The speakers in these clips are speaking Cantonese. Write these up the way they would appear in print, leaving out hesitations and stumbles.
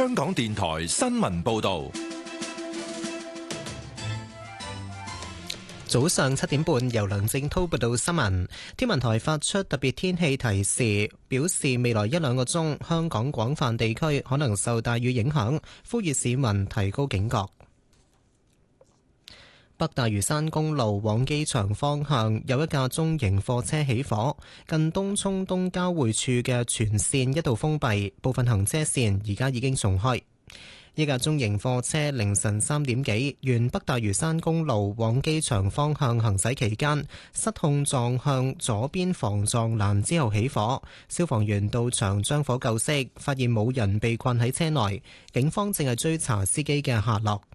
香港電台新聞報道。 早上7點半，由梁正濤報道新聞。天文台發出特別天氣提示，表示未來1-2個鐘，香港廣泛地區可能受大雨影響，呼籲市民提高警覺。北大嶼山公路往機場方向有一架中型貨車起火，近東涌東交匯處嘅全線一度封閉，部分行車線而家已經重開。一架中型貨車凌晨3點幾，沿北大嶼山公路往機場方向行駛期間，失控撞向左邊防撞欄之後起火。消防員到場將火救熄，發現冇人被困喺車內。警方正係追查司機嘅下落。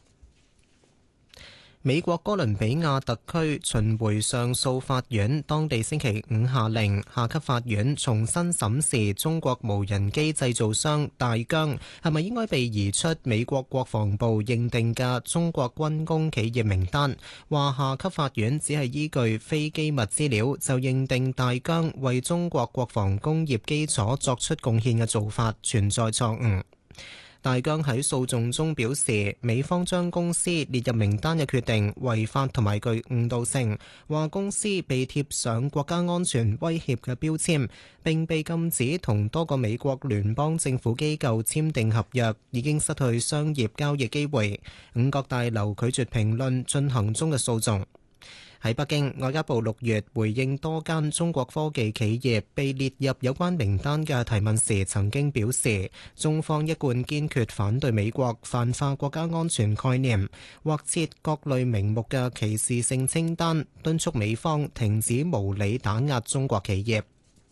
美國哥倫比亞特區巡迴上訴法院當地星期五下令下級法院重新審視中國無人機製造商大疆係咪應該被移出美國國防部認定嘅中國軍工企業名單，話下級法院只係依據非機密資料就認定大疆為中國國防工業基礎作出貢獻嘅做法存在錯誤。大疆喺訴訟中表示，美方將公司列入名單嘅決定違法同埋具誤導性，話公司被貼上國家安全威脅嘅標籤，並被禁止同多個美國聯邦政府機構簽訂合約，已經失去商業交易機會。五角大樓拒絕評論進行中嘅訴訟。喺北京，外交部6月回應多間中國科技企業被列入有關名單嘅提問時，曾經表示，中方一貫堅決反對美國泛化國家安全概念，或設各類名目嘅歧視性清單，敦促美方停止無理打壓中國企業。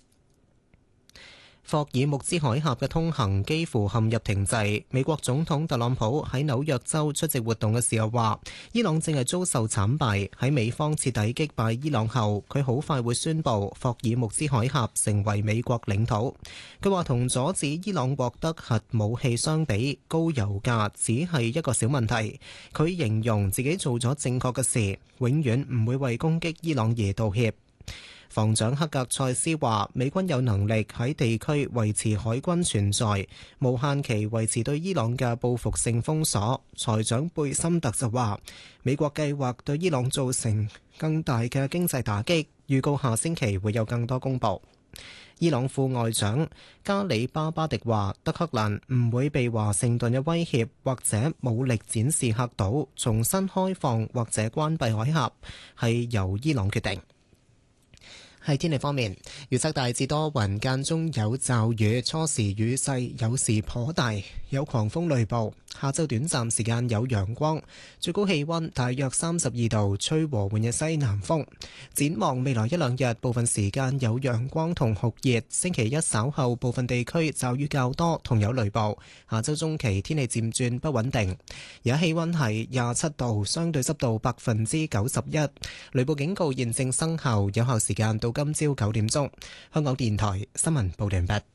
霍爾木茲海峽嘅通行幾乎陷入停滯。美國總統特朗普喺紐約州出席活動嘅時候話，伊朗正係遭受慘敗。喺美方徹底擊敗伊朗後，佢好快會宣布霍爾木茲海峽成為美國領土。佢話同阻止伊朗獲得核武器相比，高油價只係一個小問題。佢形容自己做咗正確嘅事，永遠唔會為攻擊伊朗而道歉。防長克格塞斯話，美軍有能力喺地區維持海軍存在，無限期維持對伊朗嘅報復性封鎖。財長貝森特就話，美國計劃對伊朗造成更大嘅經濟打擊，預告下星期會有更多公佈。伊朗副外長加里巴巴迪話，德黑蘭唔會被華盛頓嘅威脅或者武力展示嚇到，重新開放或者關閉海峽係由伊朗決定。喺天氣方面，預測大致多雲，間中有驟雨，初時雨勢有時頗大，有狂風雷暴。下晝短暫時間有陽光，最高氣溫大約32度，吹和緩嘅西南風。展望未來1-2日，部分時間有陽光同酷熱。星期一稍後部分地區驟雨較多，同有雷暴。下週中期天氣漸轉不穩定。而家氣溫係27度，相對濕度91%。雷暴警告現正生效，有效時間到今朝9點鐘。香港電台新聞報道完畢。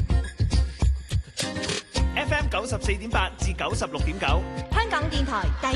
FM 94.8至96.9， 香港電台第